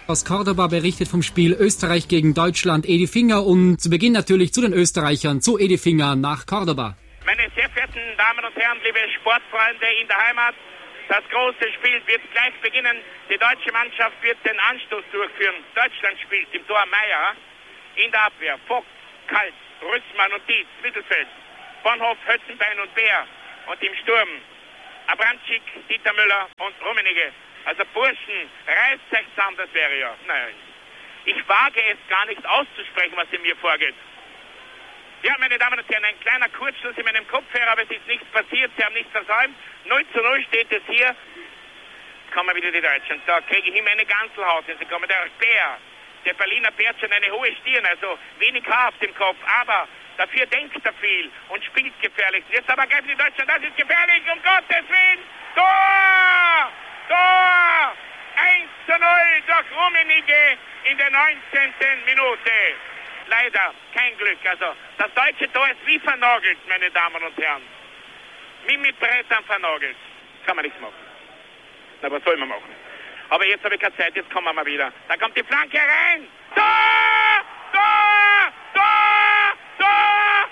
Aus Cordoba berichtet vom Spiel Österreich gegen Deutschland Edi Finger und zu Beginn natürlich zu den Österreichern, zu Edi Finger nach Cordoba. Meine sehr verehrten Damen und Herren, liebe Sportfreunde in der Heimat, das große Spiel wird gleich beginnen. Die deutsche Mannschaft wird den Anstoß durchführen. Deutschland spielt im Tor Meier, in der Abwehr Vogt, Kalt, Rüssmann und Dietz, Mittelfeld, Bonhoff, Hötzenbein und Bär und im Sturm Abramczyk, Dieter Müller und Rummenigge. Also Burschen, reißt euch zusammen, das wäre ja. Nein. Ich wage es gar nicht auszusprechen, was in mir vorgeht. Ja, meine Damen und Herren, ein kleiner Kurzschluss in meinem Kopfhörer, aber es ist nichts passiert, Sie haben nichts versäumt. 0:0 steht es hier. Jetzt kommen wieder die Deutschen. Da kriege ich immer eine Ganzelhaut, wenn sie kommen. Der Bär, der Berliner Bär hat schon eine hohe Stirn, also wenig Haar auf dem Kopf, aber dafür denkt er viel und spielt gefährlich. Jetzt aber greifen die Deutschen, das ist gefährlich, um Gottes Willen. Tor! Tor! 1:0 durch Rummenigge in der 19. Minute. Leider kein Glück. Also das deutsche Tor ist wie vernagelt, meine Damen und Herren. Wie mit Brettern vernagelt. Kann man nichts machen. Na, was soll man machen? Aber jetzt habe ich keine Zeit, jetzt kommen wir mal wieder. Da kommt die Flanke rein. Tor! Tor! Tor! Tor!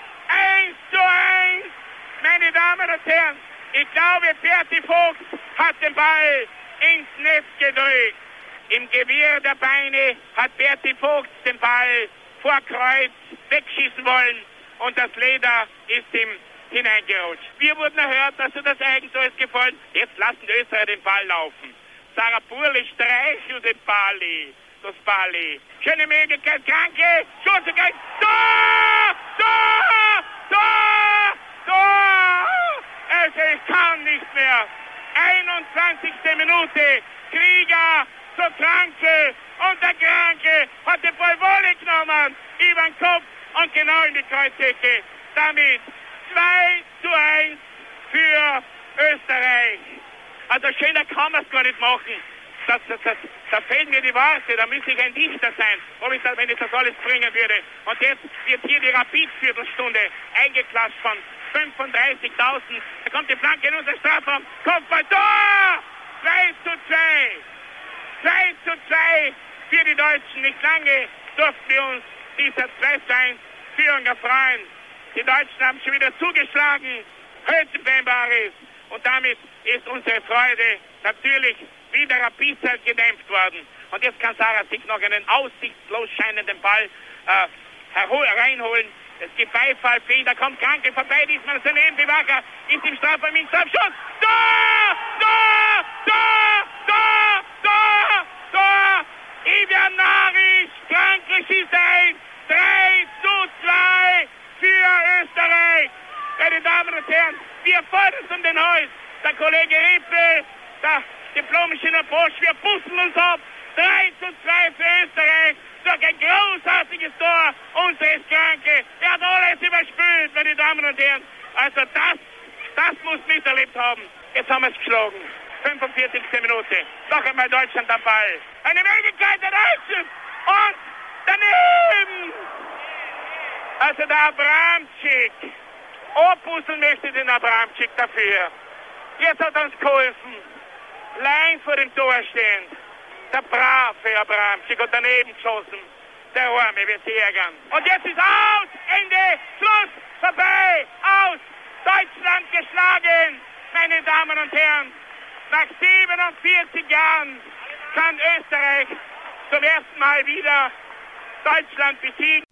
1:1. Meine Damen und Herren, ich glaube, Berti Vogt hat den Ball ins Netz gedrückt. Im Gewirr der Beine hat Berti Vogt den Ball vor Kreuz wegschießen wollen und das Leder ist ihm hineingerutscht. Wir wurden erhört, dass das Eigentor ist gefallen. Jetzt lassen die Österreicher den Ball laufen. Sarah Burli streichelt den Bali. Das Bali. Schöne Möglichkeit, Kranke, Schuss, Tor! Tor! Tor! Tor! Also ich kann nicht mehr. 21. Minute. Krieger zur Kranke und der Kranke hat den Ball Wolle genommen über den Kopf und genau in die Kreuzecke. Damit 2:1 für Österreich. Also schöner kann man es gar nicht machen. Da fehlen mir die Worte, da müsste ich ein Dichter sein, wenn ich das alles bringen würde. Und jetzt wird hier die Rapid-Viertelstunde eingeklatscht von 35.000. Da kommt die Flanke in unser Strafraum. Kopfball, Tor! 2:2. 2:2 für die Deutschen. Nicht lange durften wir uns dieser 2:1 Führung erfreuen. Die Deutschen haben schon wieder zugeschlagen. Hötzenbein war es. Und damit ist unsere Freude natürlich wieder rapid gedämpft worden. Und jetzt kann Sarah sich noch einen aussichtslos scheinenden Ball reinholen. Es gibt Beifall für ihn, da kommt Kranke vorbei, diesmal daneben, Bewacher ist im Strafraum, Schuss! Tor! Tor! Tor! Tor! Tor! Tor! Ivian Maric, Kranke schießt ein, 3:2 für Österreich. Meine Damen und Herren, wir fordern es um den Hals. Der Kollege Rippel, der Diplom-Ingenieur Bosch, wir puzzeln uns ab. 3:2 für Österreich. Durch ein großartiges Tor unseres Kranke. Er hat alles überspült, meine Damen und Herren. Also das muss miterlebt haben. Jetzt haben wir es geschlagen. 45. Minute. Noch einmal Deutschland am Ball. Eine Möglichkeit der Deutschen. Und daneben. Also der Abramczyk. Opusseln möchte den Abramczyk dafür. Jetzt hat er uns geholfen. Allein vor dem Tor stehen. Der brave Abramczyk hat daneben geschossen. Der Arme wird sich ärgern. Und jetzt ist aus! Ende! Schluss! Vorbei! Aus! Deutschland geschlagen! Meine Damen und Herren, nach 47 Jahren kann Österreich zum ersten Mal wieder Deutschland besiegen.